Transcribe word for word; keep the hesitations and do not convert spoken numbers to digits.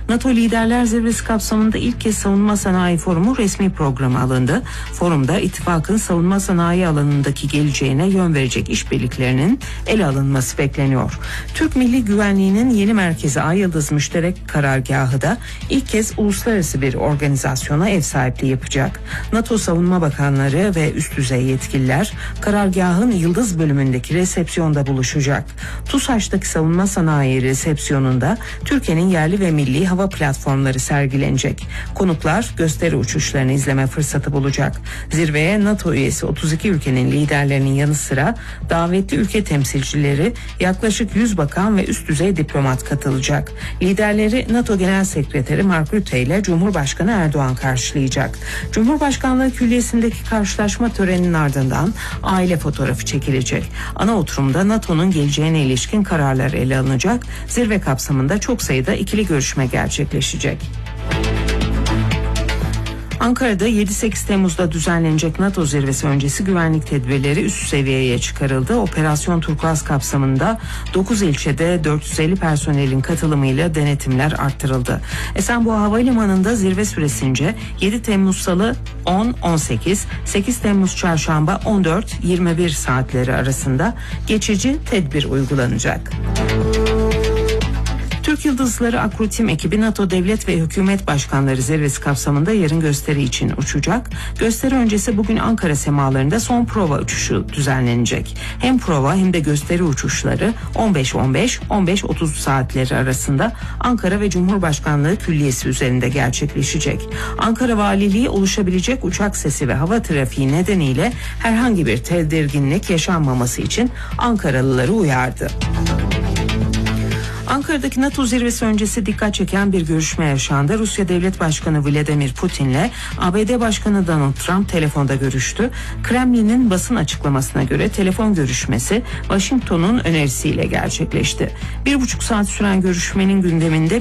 NATO Liderler Zirvesi kapsamında ilk kez Savunma Sanayi Forumu resmi programa alındı. Forumda ittifakın savunma sanayi alanındaki geleceğine yön verecek işbirliklerinin ele alınması bekleniyor. Türk Milli Güvenliği'nin yeni merkezi Ay Yıldız Müşterek Karargahı da ilk kez uluslararası bir organizasyona ev sahipliği yapacak. NATO Savunma Bakanları ve üst düzey yetkililer karargahın Yıldız bölümündeki resepsiyonda buluşacak. TUSAŞ'taki savunma sanayi resepsiyonunda Türkiye'nin yerli ve milli hava platformları sergilenecek. Konuklar gösteri uçuşlarını izleme fırsatı bulacak. Zirveye NATO üyesi otuz iki ülkenin liderlerinin yanı sıra davetli ülke temsilcileri, yaklaşık yüz bakan ve üst düzey diplomat katılacak. Liderleri NATO Genel Sekreteri Mark Rutte ile Cumhurbaşkanı Erdoğan karşılayacak. Cumhurbaşkanlığı Külliyesi'ndeki karşılaşma töreninin ardından aile fotoğrafı çekilecek. Ana oturumda NATO'nun geleceğine ilişkin kararlar ele alınacak. Zirve kapsamında çok sayıda ikili görüşme gerçekleşecek. Ankara'da yedi sekiz Temmuz'da düzenlenecek NATO zirvesi öncesi güvenlik tedbirleri üst seviyeye çıkarıldı. Operasyon Turkuaz kapsamında dokuz ilçede dört yüz elli personelin katılımıyla denetimler arttırıldı. Esenboğa Havalimanı'nda zirve süresince yedi Temmuz Salı on on sekiz, sekiz Temmuz Çarşamba on dört yirmi bir saatleri arasında geçici tedbir uygulanacak. Türk Yıldızları Akrotim ekibi NATO Devlet ve Hükümet Başkanları Zirvesi kapsamında yarın gösteri için uçacak. Gösteri öncesi bugün Ankara semalarında son prova uçuşu düzenlenecek. Hem prova hem de gösteri uçuşları on beş on beş on beş otuz saatleri arasında Ankara ve Cumhurbaşkanlığı Külliyesi üzerinde gerçekleşecek. Ankara Valiliği oluşabilecek uçak sesi ve hava trafiği nedeniyle herhangi bir tedirginlik yaşanmaması için Ankaralıları uyardı. Ankara'daki NATO zirvesi öncesi dikkat çeken bir görüşme yaşandı. Rusya Devlet Başkanı Vladimir Putin'le A B D Başkanı Donald Trump telefonda görüştü. Kremlin'in basın açıklamasına göre telefon görüşmesi Washington'un önerisiyle gerçekleşti. Bir buçuk saat süren görüşmenin gündeminde